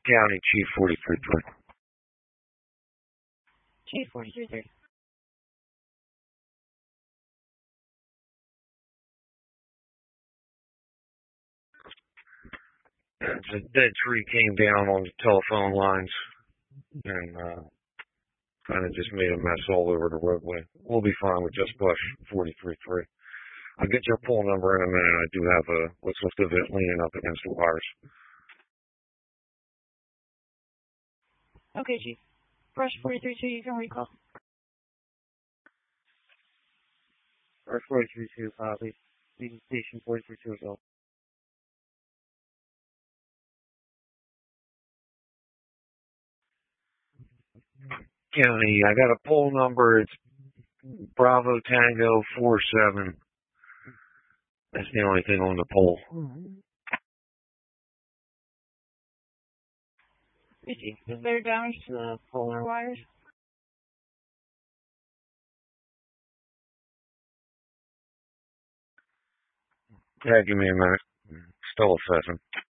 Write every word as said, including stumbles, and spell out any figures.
County Chief forty-three three. Chief forty-three three. A dead tree came down on the telephone lines and uh, kind of just made a mess all over the roadway. We'll be fine with just Bush forty-three three. I'll get your poll number in a minute. I do have a what's left of it leaning up against the wires. Okay, Chief. Brush forty-three two, you can recall. Brush forty-three two, copy. Leading station forty-three two as well. County, I got a poll number. It's Bravo Tango four seven. That's the only thing on the poll. Is there damage to the polar wires? Yeah, give me a minute. Still assessing.